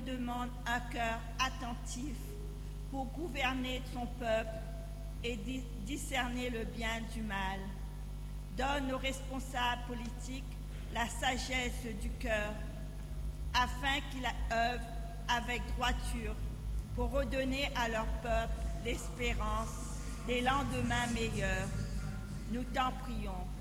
demande un cœur attentif pour gouverner son peuple et discerner le bien du mal. Donne aux responsables politiques la sagesse du cœur, afin qu'ils œuvrent avec droiture pour redonner à leur peuple l'espérance des lendemains meilleurs. Nous t'en prions.